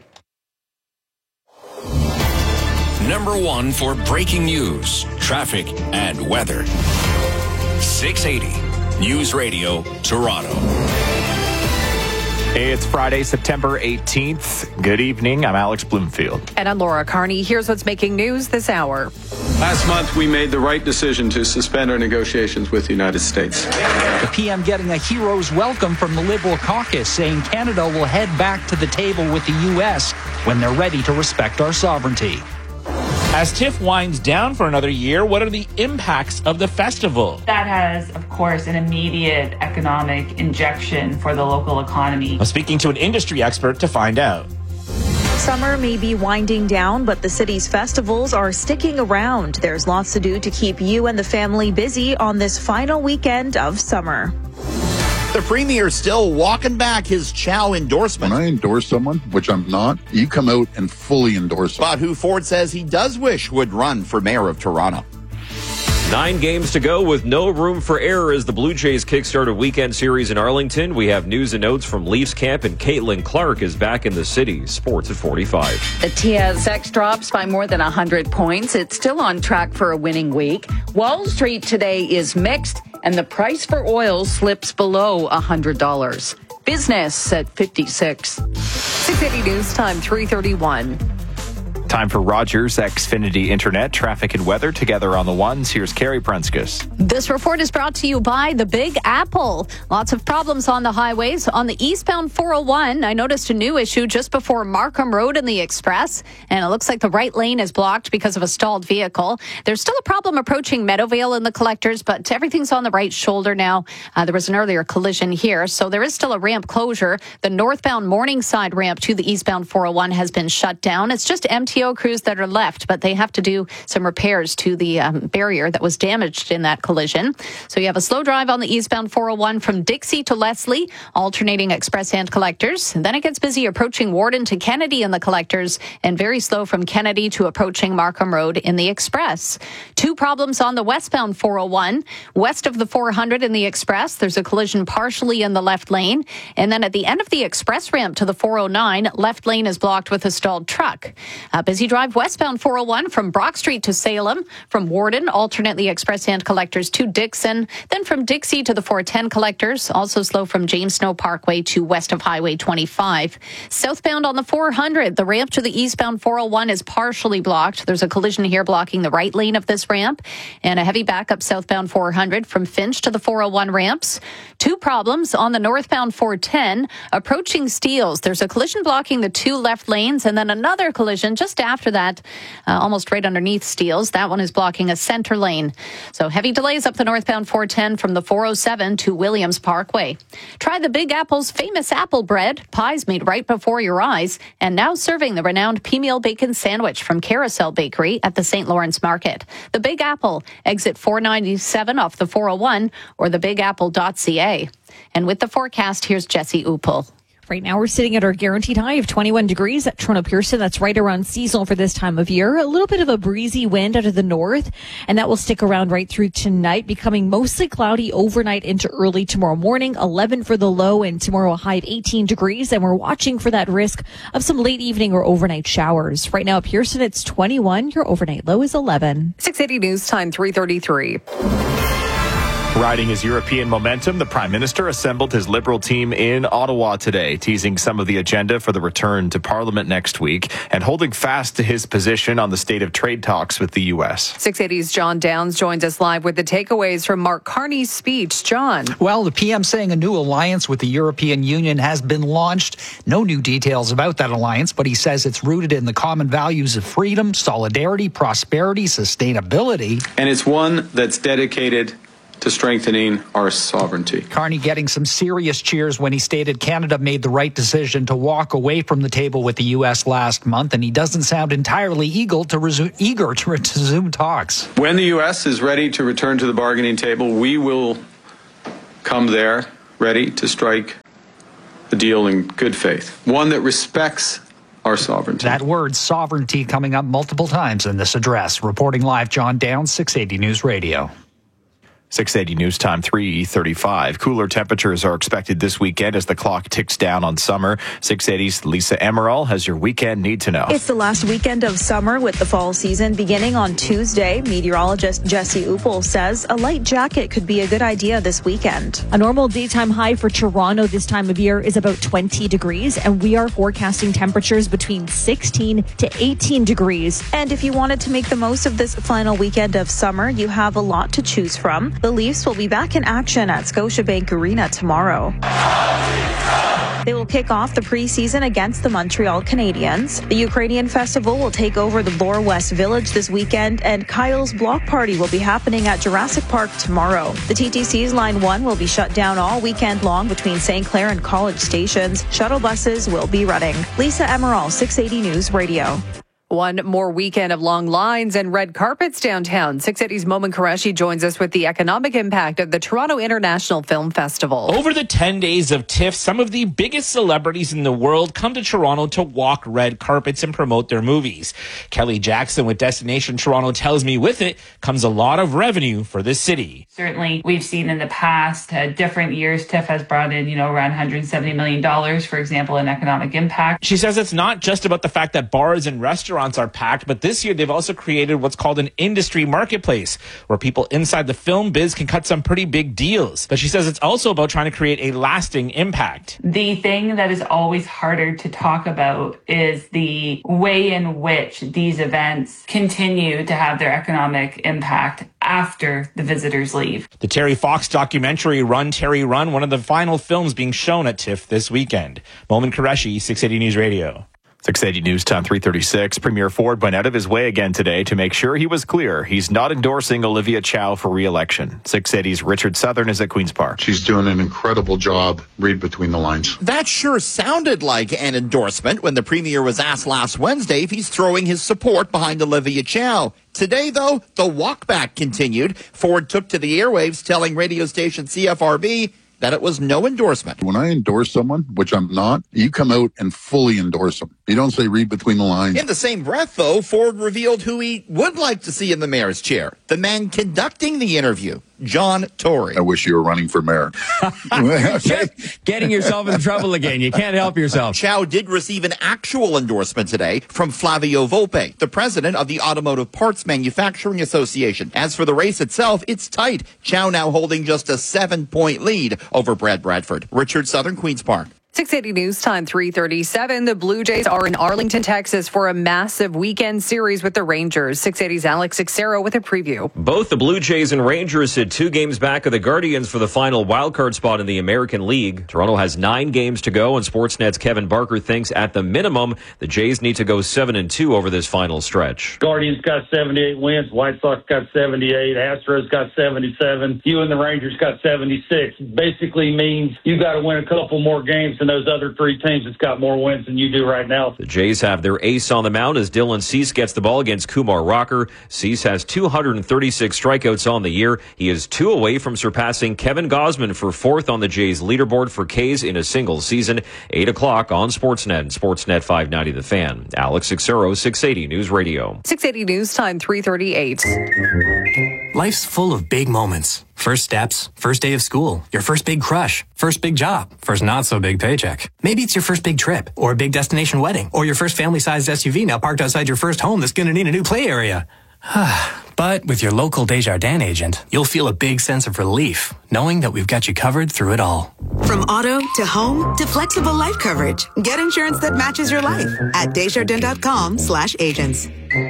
Number one for breaking news, traffic, and weather. six eighty News Radio, Toronto. Hey, it's Friday, September eighteenth. Good evening. I'm Alex Bloomfield. And I'm Laura Carney. Here's what's making news this hour. Last month, we made the right decision to suspend our negotiations with the United States. The P M getting a hero's welcome from the Liberal caucus, saying Canada will head back to the table with the U S when they're ready to respect our sovereignty. As TIFF winds down for another year, what are the impacts of the festival? That has, of course, an immediate economic injection for the local economy. I'm speaking to an industry expert to find out. Summer may be winding down, but the city's festivals are sticking around. There's lots to do to keep you and the family busy on this final weekend of summer. The premier still walking back his Chow endorsement. When I endorse someone, which I'm not, you come out and fully endorse them. But who Ford says he does wish would run for mayor of Toronto. Nine games to go with no room for error as the Blue Jays kickstart a weekend series in Arlington. We have news and notes from Leafs camp, and Caitlin Clark is back in the city. Sports at forty-five. The T S X drops by more than one hundred points. It's still on track for a winning week. Wall Street today is mixed, and the price for oil slips below one hundred dollars. Business at fifty-six. six eighty News Time, three thirty-one. Time for Rogers Xfinity Internet, traffic and weather together on the ones. Here's Carrie Prenskus. This report is brought to you by the Big Apple. Lots of problems on the highways. On the eastbound four oh one, I noticed a new issue just before Markham Road in the Express, and it looks like the right lane is blocked because of a stalled vehicle. There's still a problem approaching Meadowvale in the collectors, but everything's on the right shoulder now. Uh, there was an earlier collision here, so there is still a ramp closure. The northbound Morningside ramp to the eastbound four oh one has been shut down. It's just M T O crews that are left, but they have to do some repairs to the um, barrier that was damaged in that collision. So you have a slow drive on the eastbound four oh one from Dixie to Leslie, alternating express and collectors. And then it gets busy approaching Warden to Kennedy in the collectors, and very slow from Kennedy to approaching Markham Road in the express. Two problems on the westbound four oh one. West of the four hundred in the express, there's a collision partially in the left lane. And then at the end of the express ramp to the four oh nine, left lane is blocked with a stalled truck. Uh, busy drive westbound four oh one from Brock Street to Salem, from Warden, alternately express and collectors to Dixon, then from Dixie to the four ten collectors, also slow from James Snow Parkway to west of Highway twenty-five. Southbound on the four hundred, the ramp to the eastbound four oh one is partially blocked. There's a collision here blocking the right lane of this ramp, and a heavy backup southbound four hundred from Finch to the four oh one ramps. Two problems on the northbound four ten, approaching Steeles. There's a collision blocking the two left lanes, and then another collision just after that, uh, almost right underneath Steeles. That one is blocking a center lane. So heavy delays up the northbound four ten from the four oh seven to Williams Parkway. Try the Big Apple's famous apple bread, pies made right before your eyes, and now serving the renowned P-meal bacon sandwich from Carousel Bakery at the Saint Lawrence Market. The Big Apple, exit four ninety-seven off the four oh one, or the big apple dot c a. And with the forecast, here's Jesse Upel. Right now, we're sitting at our guaranteed high of twenty-one degrees at Toronto Pearson. That's right around seasonal for this time of year. A little bit of a breezy wind out of the north, and that will stick around right through tonight, becoming mostly cloudy overnight into early tomorrow morning. eleven for the low, and tomorrow a high of eighteen degrees. And we're watching for that risk of some late evening or overnight showers. Right now at Pearson, it's twenty-one. Your overnight low is eleven. six eighty News Time, three thirty-three. Riding his European momentum, the Prime Minister assembled his Liberal team in Ottawa today, teasing some of the agenda for the return to Parliament next week and holding fast to his position on the state of trade talks with the U S. six eighty's John Downs joins us live with the takeaways from Mark Carney's speech. John. Well, the P M saying a new alliance with the European Union has been launched. No new details about that alliance, but he says it's rooted in the common values of freedom, solidarity, prosperity, sustainability. And it's one that's dedicated to strengthening our sovereignty. Carney getting some serious cheers when he stated Canada made the right decision to walk away from the table with the U S last month, and he doesn't sound entirely eager to resume, eager to resume talks. When the U S is ready to return to the bargaining table, we will come there ready to strike a deal in good faith, one that respects our sovereignty. That word, sovereignty, coming up multiple times in this address. Reporting live, John Downs, six eighty News Radio. six eighty News Time, three thirty-five. Cooler temperatures are expected this weekend as the clock ticks down on summer. six eighty's Lisa Emerald has your weekend need to know. It's the last weekend of summer with the fall season beginning on Tuesday. Meteorologist Jesse Uppel says a light jacket could be a good idea this weekend. A normal daytime high for Toronto this time of year is about twenty degrees, and we are forecasting temperatures between sixteen to eighteen degrees. And if you wanted to make the most of this final weekend of summer, you have a lot to choose from. The Leafs will be back in action at Scotiabank Arena tomorrow. They will kick off the preseason against the Montreal Canadiens. The Ukrainian Festival will take over the Bloor West Village this weekend, and Kyle's Block Party will be happening at Jurassic Park tomorrow. The T T C's Line one will be shut down all weekend long between Saint Clair and College stations. Shuttle buses will be running. Lisa Emerald, six eighty News Radio. One more weekend of long lines and red carpets downtown. six eighty's Momin Qureshi joins us with the economic impact of the Toronto International Film Festival. Over the ten days of TIFF, some of the biggest celebrities in the world come to Toronto to walk red carpets and promote their movies. Kelly Jackson with Destination Toronto tells me with it comes a lot of revenue for the city. Certainly, we've seen in the past, uh, different years, TIFF has brought in, you know, around one hundred seventy million dollars, for example, in economic impact. She says it's not just about the fact that bars and restaurants are packed, but this year they've also created what's called an industry marketplace where people inside the film biz can cut some pretty big deals. But she says it's also about trying to create a lasting impact. The thing that is always harder to talk about is the way in which these events continue to have their economic impact after the visitors leave. The Terry Fox documentary Run, Terry Run, one of the final films being shown at TIFF this weekend. Momin Qureshi, six eighty News Radio. six eighty News Time, three thirty-six. Premier Ford went out of his way again today to make sure he was clear. He's not endorsing Olivia Chow for re-election. six eighty's Richard Southern is at Queen's Park. She's doing an incredible job. Read between the lines. That sure sounded like an endorsement when the premier was asked last Wednesday if he's throwing his support behind Olivia Chow. Today, though, the walkback continued. Ford took to the airwaves telling radio station C F R B that it was no endorsement. When I endorse someone, which I'm not, you come out and fully endorse them. You don't say read between the lines. In the same breath, though, Ford revealed who he would like to see in the mayor's chair. The man conducting the interview, John Tory. I wish you were running for mayor. Just getting yourself in trouble again. You can't help yourself. Chow did receive an actual endorsement today from Flavio Volpe, the president of the Automotive Parts Manufacturing Association. As for the race itself, it's tight. Chow now holding just a seven-point lead over Brad Bradford. Richard Southern, Queen's Park. six eighty News Time, three thirty-seven. The Blue Jays are in Arlington, Texas for a massive weekend series with the Rangers. six eighty's Alex Xero with a preview. Both the Blue Jays and Rangers sit two games back of the Guardians for the final wildcard spot in the American League. Toronto has nine games to go, and Sportsnet's Kevin Barker thinks at the minimum the Jays need to go seven and two over this final stretch. Guardians got seventy-eight wins. White Sox got seventy-eight. Astros got seventy-seven. You and the Rangers got seventy-six. Basically means you got to win a couple more games than those other three teams that's got more wins than you do right now. The Jays have their ace on the mound as Dylan Cease gets the ball against Kumar Rocker. Cease has two hundred thirty-six strikeouts on the year. He is two away from surpassing Kevin Gausman for fourth on the Jays leaderboard for Ks in a single season. eight o'clock on Sportsnet and Sportsnet five ninety The Fan. Alex Xero, six eighty News Radio. six eighty News Time, three thirty-eight. Life's full of big moments. First steps, first day of school, your first big crush, first big job, first not so big paycheck. Maybe it's your first big trip, or a big destination wedding, or your first family-sized S U V now parked outside your first home that's going to need a new play area. But with your local Desjardins agent, you'll feel a big sense of relief, knowing that we've got you covered through it all. From auto to home to flexible life coverage, get insurance that matches your life at Desjardins.com slash agents.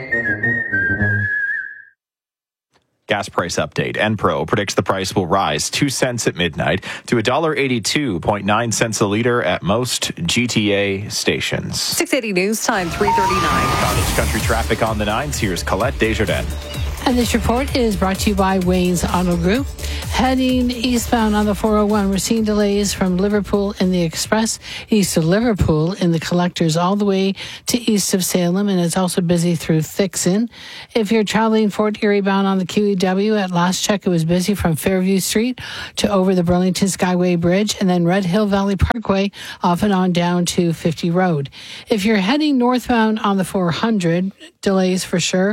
Gas price update. Enpro predicts the price will rise two cents at midnight to one dollar eighty-two point nine cents a liter at most G T A stations. six eighty News Time, three thirty-nine. Cottage Country traffic on the nines. Here's Colette Desjardins. And this report is brought to you by Wayne's Auto Group. Heading eastbound on the four oh one, we're seeing delays from Liverpool in the Express, east of Liverpool in the Collectors, all the way to east of Salem, and it's also busy through Thixon. If you're traveling Fort Erie bound on the Q E W, at last check it was busy from Fairview Street to over the Burlington Skyway Bridge, and then Red Hill Valley Parkway off and on down to fifty Road. If you're heading northbound on the four hundred, delays for sure.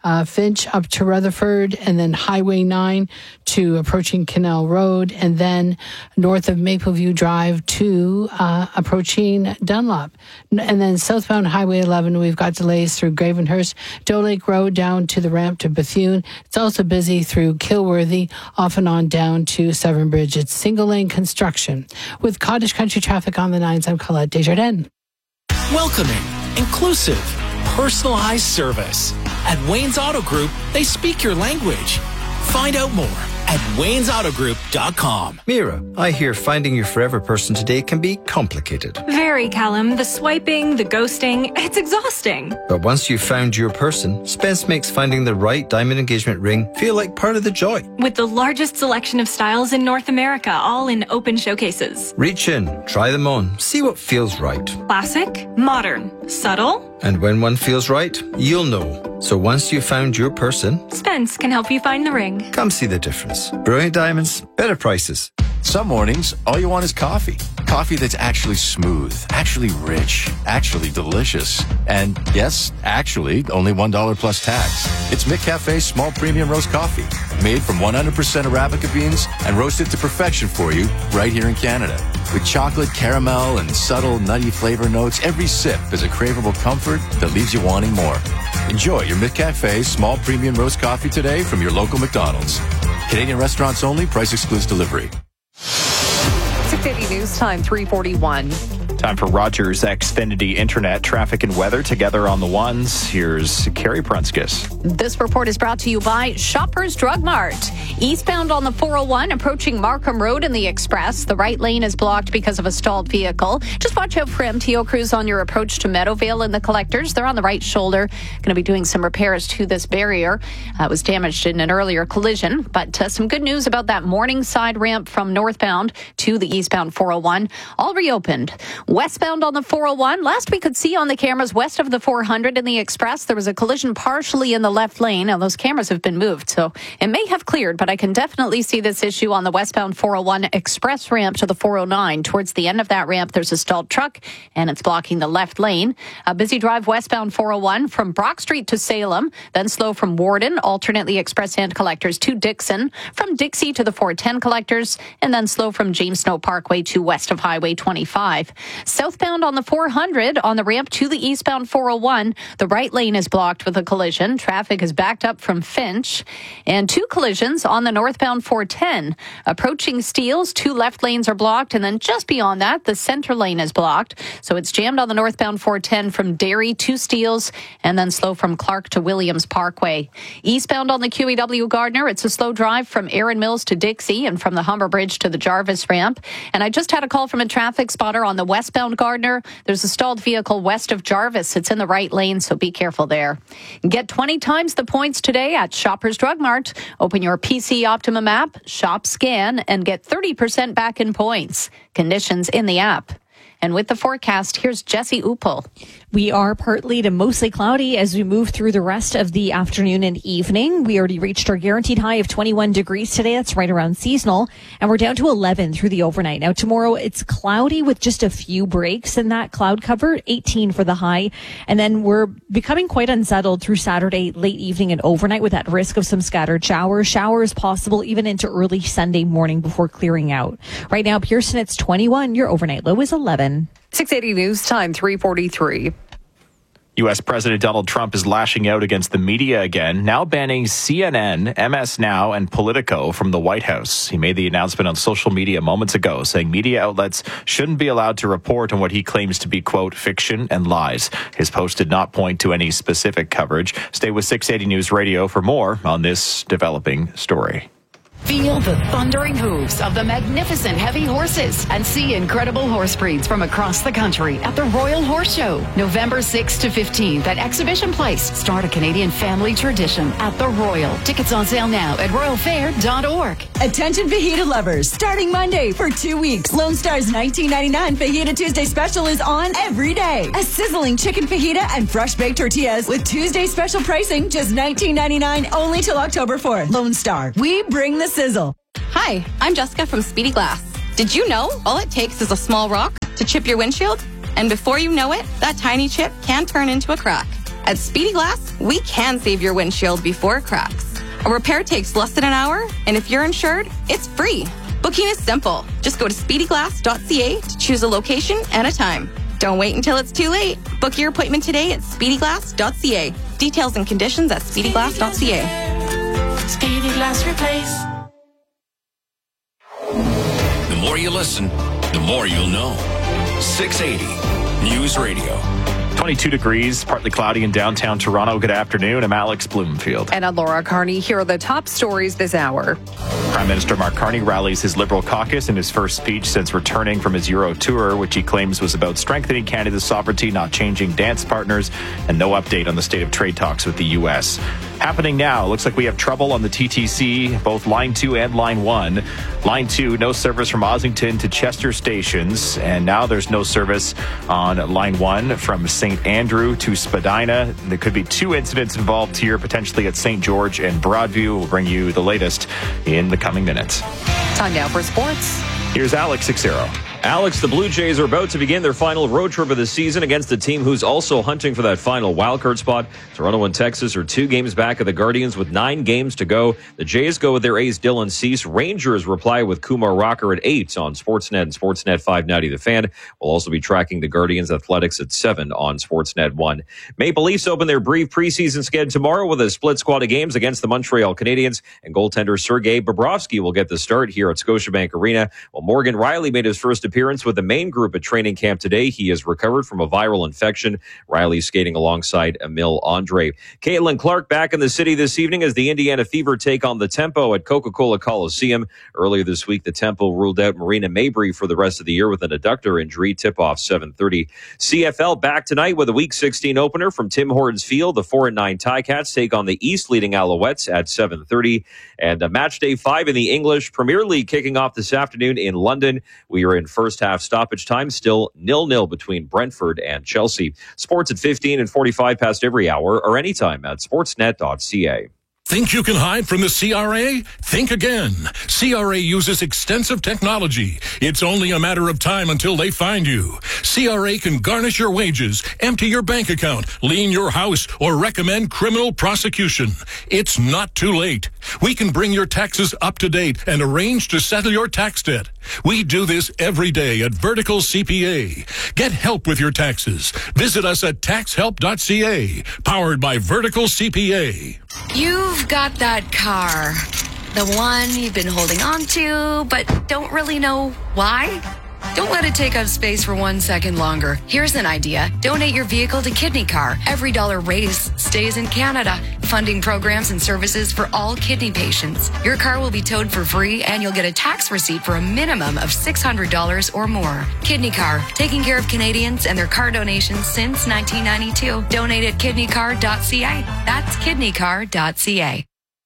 uh, Finch up to Rutherford, and then Highway nine to approaching Canal Road, and then north of Mapleview Drive to uh, approaching Dunlop. And then southbound Highway eleven, we've got delays through Gravenhurst, Doe Lake Road down to the ramp to Bethune. It's also busy through Kilworthy, off and on down to Severn Bridge. It's single lane construction. With Cottage Country traffic on the nines, I'm Colette Desjardins. Welcoming, inclusive, personalized service. At Wayne's Auto Group, they speak your language. Find out more at waynes auto group dot com. Mira, I hear finding your forever person today can be complicated. Very, Callum. The swiping, the ghosting, it's exhausting. But once you've found your person, Spence makes finding the right diamond engagement ring feel like part of the joy. With the largest selection of styles in North America, all in open showcases. Reach in, try them on, see what feels right. Classic, modern, subtle. And when one feels right, you'll know. So once you've found your person, Spence can help you find the ring. Come see the difference. Brilliant diamonds, better prices. Some mornings, all you want is coffee. Coffee that's actually smooth, actually rich, actually delicious. And yes, actually, only one dollar plus tax. It's McCafe's small premium roast coffee, made from one hundred percent Arabica beans and roasted to perfection for you right here in Canada. With chocolate, caramel, and subtle nutty flavor notes, every sip is a craveable comfort that leaves you wanting more. Enjoy your McCafe's small premium roast coffee today from your local McDonald's. Canadian restaurants only, price excludes delivery. six eighty News Time, three forty-one. Time for Rogers Xfinity Internet traffic and weather together on the ones. Here's Carrie Prunskis. This report is brought to you by Shoppers Drug Mart. Eastbound on the four oh one, approaching Markham Road in the Express. The right lane is blocked because of a stalled vehicle. Just watch out for M T O crews on your approach to Meadowvale and the Collectors. They're on the right shoulder. Going to be doing some repairs to this barrier. Uh, it was damaged in an earlier collision. But uh, some good news about that Morningside ramp from northbound to the eastbound four oh one. All reopened. Westbound on the four oh one, last we could see on the cameras west of the four hundred in the Express, there was a collision partially in the left lane. Now, those cameras have been moved, so it may have cleared, but I can definitely see this issue on the westbound four oh one Express ramp to the four oh nine. Towards the end of that ramp, there's a stalled truck, and it's blocking the left lane. A busy drive westbound four oh one from Brock Street to Salem, then slow from Warden, alternately Express and Collectors to Dixon, from Dixie to the four ten Collectors, and then slow from James Snow Parkway to west of Highway twenty-five. Southbound on the four hundred on the ramp to the eastbound four oh one, the right lane is blocked with a collision. Traffic is backed up from Finch. And two collisions on the northbound four ten. Approaching Steeles, two left lanes are blocked. And then just beyond that, the center lane is blocked. So it's jammed on the northbound four ten from Derry to Steeles and then slow from Clark to Williams Parkway. Eastbound on the Q E W Gardner, it's a slow drive from Erin Mills to Dixie and from the Humber Bridge to the Jarvis ramp. And I just had a call from a traffic spotter on the westbound Gardner. There's a stalled vehicle west of Jarvis. It's in the right lane, so be careful there. Get twenty times the points today at Shoppers Drug Mart. Open your P C Optimum app, shop, scan, and get thirty percent back in points. Conditions in the app. And with the forecast, here's Jesse Upel. We are partly to mostly cloudy as we move through the rest of the afternoon and evening. We already reached our guaranteed high of twenty-one degrees today. That's right around seasonal. And we're down to eleven through the overnight. Now, tomorrow, it's cloudy with just a few breaks in that cloud cover, eighteen for the high. And then we're becoming quite unsettled through Saturday, late evening and overnight with that risk of some scattered showers. Showers possible even into early Sunday morning before clearing out. Right now, Pearson, it's twenty-one. Your overnight low is eleven. six eighty News Time, three forty-three. U S. President Donald Trump is lashing out against the media again, now banning C N N, M S Now, and Politico from the White House. He made the announcement on social media moments ago, saying media outlets shouldn't be allowed to report on what he claims to be, quote, fiction and lies. His post did not point to any specific coverage. Stay with six eighty News Radio for more on this developing story. Feel the thundering hooves of the magnificent heavy horses and see incredible horse breeds from across the country at the Royal Horse Show, November sixth to fifteenth at Exhibition Place. Start a Canadian family tradition at the Royal. Tickets on sale now at royal fair dot org. Attention fajita lovers, starting Monday for two weeks, Lone Star's nineteen ninety-nine Fajita Tuesday special is on every day. A sizzling chicken fajita and fresh baked tortillas with Tuesday special pricing, just nineteen ninety-nine only till October fourth. Lone Star, we bring the sizzle. Hi, I'm Jessica from Speedy Glass. Did you know all it takes is a small rock to chip your windshield? And before you know it, that tiny chip can turn into a crack. At Speedy Glass, we can save your windshield before it cracks. A repair takes less than an hour, and if you're insured, it's free. Booking is simple. Just go to speedy glass dot c a to choose a location and a time. Don't wait until it's too late. Book your appointment today at speedy glass dot c a. Details and conditions at speedy glass dot c a. Speedy Glass Replace. The more you listen, the more you'll know. six eighty News Radio. twenty-two degrees, partly cloudy in downtown Toronto. Good afternoon. I'm Alex Bloomfield. And I'm Laura Carney. Here are the top stories this hour. Prime Minister Mark Carney rallies his Liberal caucus in his first speech since returning from his Euro tour, which he claims was about strengthening Canada's sovereignty, not changing dance partners, and no update on the state of trade talks with the U S. Happening now. Looks like we have trouble on the T T C, both Line two and Line one. Line two, no service from Ossington to Chester stations, and now there's no service on Line one from Saint Andrew to Spadina. There could be two incidents involved here, potentially at Saint George and Broadview. We'll bring you the latest in the coming minutes. Time now for sports. Here's Alex Sixero. Alex, the Blue Jays are about to begin their final road trip of the season against a team who's also hunting for that final wildcard spot. Toronto and Texas are two games back of the Guardians with nine games to go. The Jays go with their ace Dylan Cease. Rangers reply with Kumar Rocker at eight on Sportsnet and Sportsnet five ninety The Fan. We'll also be tracking the Guardians Athletics at seven on Sportsnet one. Maple Leafs open their brief preseason sked tomorrow with a split squad of games against the Montreal Canadiens, and goaltender Sergei Bobrovsky will get the start here at Scotiabank Arena. While Morgan Riley made his first appearance with the main group at training camp today. He has recovered from a viral infection. Riley skating alongside Emil Andre. Caitlin Clark back in the city this evening as the Indiana Fever take on the Tempo at Coca-Cola Coliseum. Earlier this week, the Tempo ruled out Marina Mabry for the rest of the year with an adductor injury. Tip-off seven thirty. C F L back tonight with a Week sixteen opener from Tim Hortons Field. The four and nine Ticats take on the East-leading Alouettes at seven thirty. And a match day five in the English Premier League kicking off this afternoon in London. We are in first half stoppage time, still nil-nil between Brentford and Chelsea. Sports at fifteen and forty-five past every hour or anytime at sportsnet dot c a. Think you can hide from the C R A? Think again. C R A uses extensive technology. It's only a matter of time until they find you. C R A can garnish your wages, empty your bank account, lien your house, or recommend criminal prosecution. It's not too late. We can bring your taxes up to date and arrange to settle your tax debt. We do this every day at Vertical C P A. Get help with your taxes. Visit us at tax help dot c a. Powered by Vertical C P A. You've got that car, the one you've been holding on to, but don't really know why. Don't let it take up space for one second longer. Here's an idea. Donate your vehicle to Kidney Car. Every dollar raised stays in Canada, funding programs and services for all kidney patients. Your car will be towed for free, and you'll get a tax receipt for a minimum of six hundred dollars or more. Kidney Car, taking care of Canadians and their car donations since nineteen ninety-two. Donate at kidney car dot c a. That's kidney car dot c a.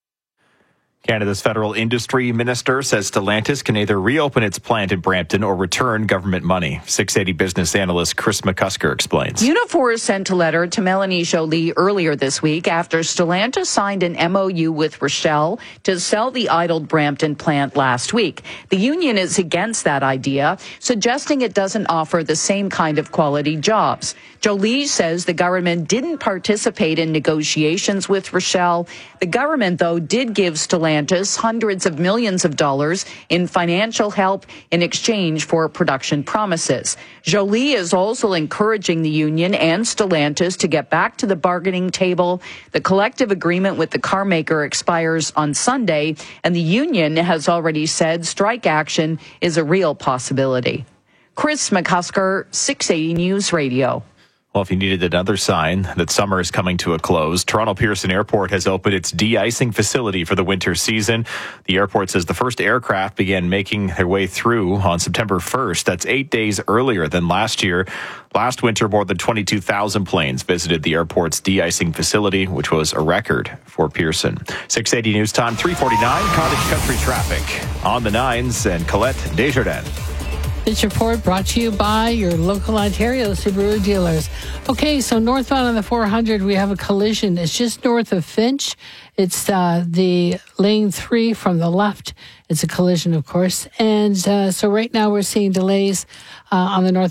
Canada's federal industry minister says Stellantis can either reopen its plant in Brampton or return government money. six eighty business analyst Chris McCusker explains. Unifor sent a letter to Melanie Joly earlier this week after Stellantis signed an M O U with Rochelle to sell the idled Brampton plant last week. The union is against that idea, suggesting it doesn't offer the same kind of quality jobs. Joly says the government didn't participate in negotiations with Rochelle. The government, though, did give Stellantis hundreds of millions of dollars in financial help in exchange for production promises. Joly is also encouraging the union and Stellantis to get back to the bargaining table. The collective agreement with the car maker expires on Sunday, and the union has already said strike action is a real possibility. Chris McCusker, six eighty News Radio. Well, if you needed another sign that summer is coming to a close, Toronto Pearson Airport has opened its de-icing facility for the winter season. The airport says the first aircraft began making their way through on September first. That's eight days earlier than last year. Last winter, more than twenty-two thousand planes visited the airport's de-icing facility, which was a record for Pearson. six eighty News Time, three forty-nine, Cottage Country traffic on the nines, and Colette Desjardins. This report brought to you by your local Ontario Subaru dealers. Okay, so northbound on the four hundred, we have a collision. It's just north of Finch. It's uh, the lane three from the left. It's a collision, of course. And uh, so right now we're seeing delays uh, on the north.